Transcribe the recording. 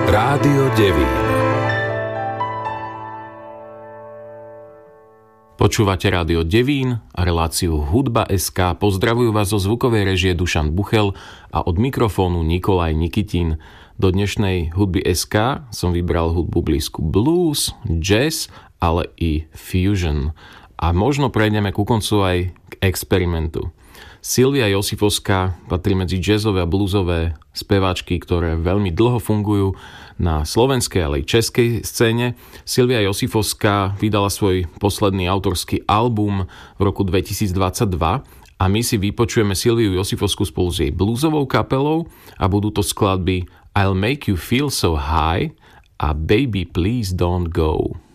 Rádio Devín. Počúvate Rádio Devín a reláciu Hudba.sk. Pozdravujú vás zo zvukovej režie Dušan Buchel a od mikrofónu Nikolaj Nikitin. Do dnešnej Hudby.sk som vybral hudbu blízku blues, jazz, ale i fusion. A možno prejdeme ku koncu aj k experimentu. Silvia Josifovská patrí medzi jazzové a bluesové speváčky, ktoré veľmi dlho fungujú na slovenskej, ale aj českej scéne. Silvia Josifovská vydala svoj posledný autorský album v roku 2022 a my si vypočujeme Silviu Josifovskú spolu s jej bluesovou kapelou a budú to skladby I'll Make You Feel So High a Baby Please Don't Go.